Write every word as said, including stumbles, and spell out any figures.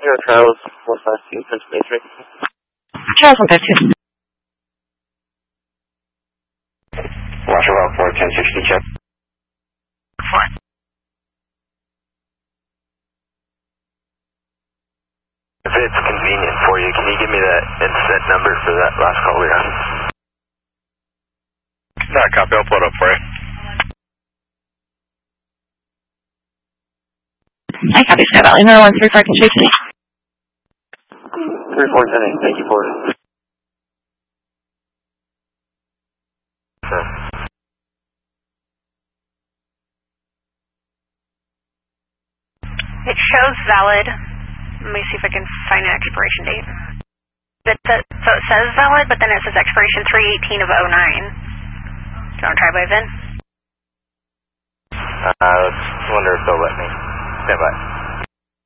Zero Charles, one five two, Pennsylvania. Charles, one five two. Roger, well, four ten sixty, check. Four. If it's convenient for you, can you give me that incident number for that last call we got? No, copy. I'll pull it up for you. I copy, Sky Valley. No one three four can chase me. Three four ten eight. Thank you for it. Sure. It shows valid. Let me see if I can find an expiration date. It says, so it says valid, but then it says expiration three eighteen of oh nine. Do you want to try by VIN? Uh, let's wonder if they'll let me. Stand by.